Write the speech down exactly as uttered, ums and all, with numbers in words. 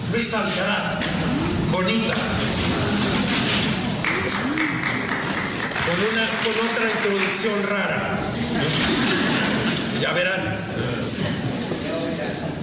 Luis Alcaraz, bonita. Con, una, con otra introducción rara. Ya verán.